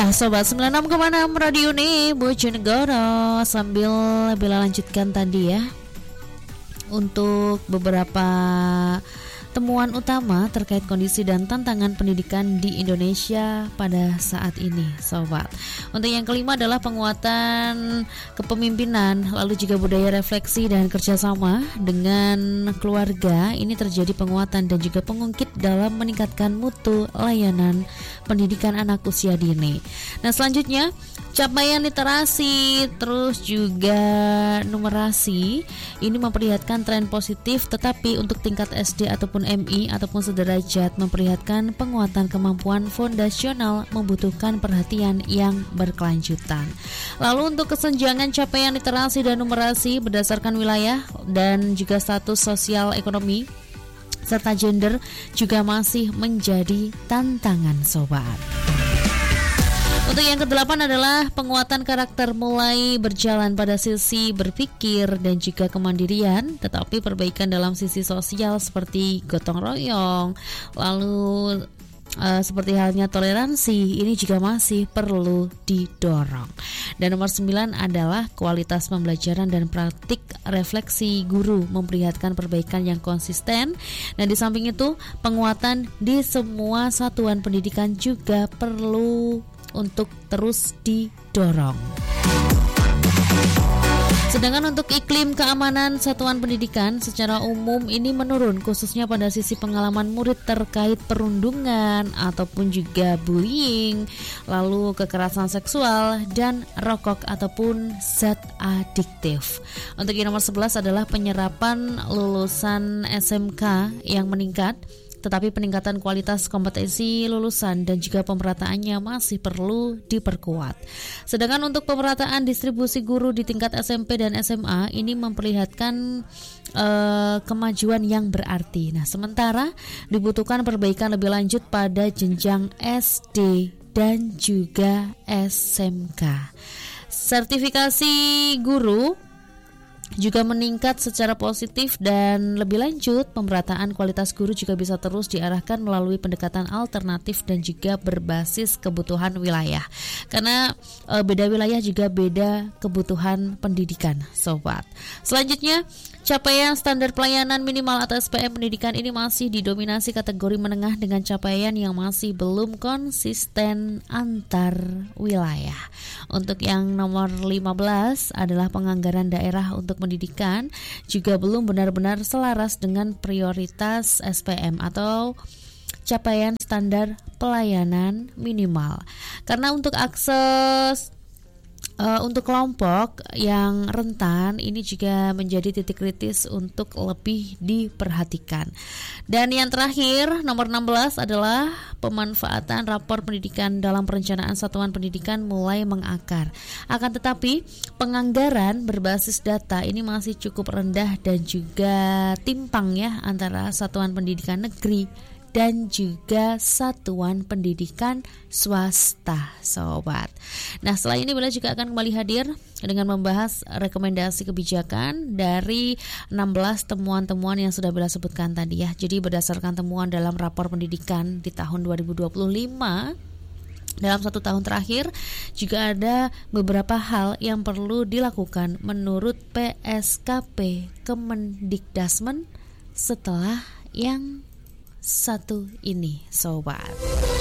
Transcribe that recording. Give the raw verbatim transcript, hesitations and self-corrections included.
Ya Sobat sembilan puluh enam koma enam Radio nih Bojonegoro. Sambil Bella lanjutkan tadi ya untuk beberapa temuan utama terkait kondisi dan tantangan pendidikan di Indonesia pada saat ini, Sobat. Untuk yang kelima adalah penguatan kepemimpinan, lalu juga budaya refleksi dan kerjasama dengan keluarga. Ini terjadi penguatan dan juga pengungkit dalam meningkatkan mutu layanan pendidikan anak usia dini. Nah selanjutnya capaian literasi terus juga numerasi ini memperlihatkan tren positif, tetapi untuk tingkat S D ataupun M I ataupun sederajat memperlihatkan penguatan kemampuan fondasional membutuhkan perhatian yang berkelanjutan. Lalu untuk kesenjangan capaian literasi dan numerasi berdasarkan wilayah dan juga status sosial ekonomi serta gender juga masih menjadi tantangan, Sobat. Untuk yang kedelapan adalah penguatan karakter mulai berjalan pada sisi berpikir dan juga kemandirian, tetapi perbaikan dalam sisi sosial seperti gotong royong, lalu uh, seperti halnya toleransi ini juga masih perlu didorong. Dan nomor sembilan adalah kualitas pembelajaran dan praktik refleksi guru memperlihatkan perbaikan yang konsisten. Dan di samping itu penguatan di semua satuan pendidikan juga perlu untuk terus didorong. Sedangkan untuk iklim keamanan satuan pendidikan secara umum ini menurun, khususnya pada sisi pengalaman murid terkait perundungan ataupun juga bullying, lalu kekerasan seksual dan rokok ataupun zat adiktif. Untuk yang nomor sebelas adalah penyerapan lulusan S M K yang meningkat, tetapi peningkatan kualitas kompetensi lulusan dan juga pemerataannya masih perlu diperkuat. Sedangkan untuk pemerataan distribusi guru di tingkat S M P dan S M A ini memperlihatkan uh, kemajuan yang berarti. Nah, sementara dibutuhkan perbaikan lebih lanjut pada jenjang S D dan juga S M K. Sertifikasi guru juga meningkat secara positif, dan lebih lanjut pemerataan kualitas guru juga bisa terus diarahkan melalui pendekatan alternatif dan juga berbasis kebutuhan wilayah, karena e, beda wilayah juga beda kebutuhan pendidikan, Sobat. Selanjutnya capaian standar pelayanan minimal atau S P M pendidikan ini masih didominasi kategori menengah dengan capaian yang masih belum konsisten antar wilayah. Untuk yang nomor lima belas adalah penganggaran daerah untuk pendidikan juga belum benar-benar selaras dengan prioritas S P M atau capaian standar pelayanan minimal. Karena untuk akses Uh, untuk kelompok yang rentan ini juga menjadi titik kritis untuk lebih diperhatikan. Dan yang terakhir nomor enam belas adalah pemanfaatan rapor pendidikan dalam perencanaan satuan pendidikan mulai mengakar. Akan tetapi penganggaran berbasis data ini masih cukup rendah dan juga timpang ya antara satuan pendidikan negeri dan juga satuan pendidikan swasta, Sobat. Nah, setelah ini Bella juga akan kembali hadir dengan membahas rekomendasi kebijakan dari enam belas temuan-temuan yang sudah Bella sebutkan tadi ya. Jadi berdasarkan temuan dalam rapor pendidikan di tahun dua ribu dua puluh lima, dalam satu tahun terakhir juga ada beberapa hal yang perlu dilakukan menurut P S K P Kemendikdasmen setelah yang satu ini, Sobat.